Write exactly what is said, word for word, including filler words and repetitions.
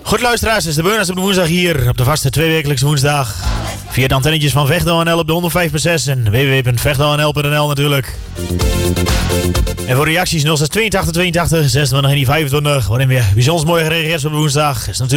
Goed luisteraars, het is de Burners op de woensdag hier op de vaste tweewekelijkse woensdag. Via de antennetjes van Vechtdal N L op de honderd vijf punt zes en w w w punt vechtdal n l punt n l natuurlijk. En voor reacties nul zes tweeëntachtig tweeëntachtig zesentwintig en vijfentwintig, waarin weer bijzonder mooi gereageerd is op de woensdag. Is natuurlijk